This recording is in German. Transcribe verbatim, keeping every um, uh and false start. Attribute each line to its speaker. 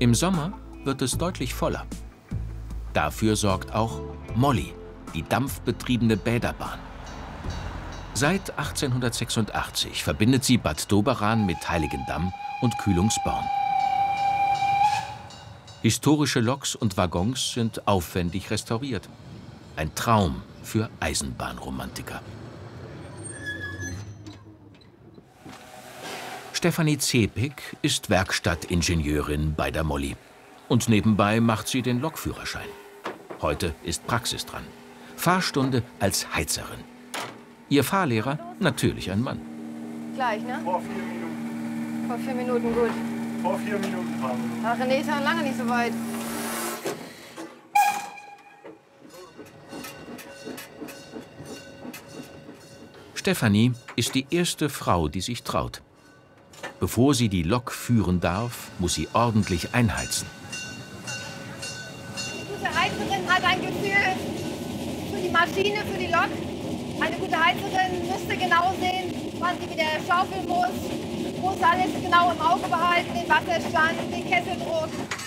Speaker 1: Im Sommer wird es deutlich voller. Dafür sorgt auch Molly, die dampfbetriebene Bäderbahn. Seit achtzehnhundertsechsundachtzig verbindet sie Bad Doberan mit Heiligendamm und Kühlungsborn. Historische Loks und Waggons sind aufwendig restauriert. Ein Traum für Eisenbahnromantiker. Stefanie Zepik ist Werkstattingenieurin bei der Molly. Und nebenbei macht sie den Lokführerschein. Heute ist Praxis dran. Fahrstunde als Heizerin. Ihr Fahrlehrer natürlich ein Mann.
Speaker 2: Gleich, ne?
Speaker 3: Vor vier Minuten.
Speaker 2: Vor vier Minuten, gut.
Speaker 3: Vor vier Minuten fahren wir.
Speaker 2: Ach, René ist ja lange nicht so weit.
Speaker 1: Stefanie ist die erste Frau, die sich traut. Bevor sie die Lok führen darf, muss sie ordentlich einheizen.
Speaker 2: Die gute Heizerin hat ein Gefühl für die Maschine, für die Lok. Eine gute Heizerin müsste genau sehen, wann sie wieder schaufeln muss, muss alles genau im Auge behalten, den Wasserstand, den Kesseldruck.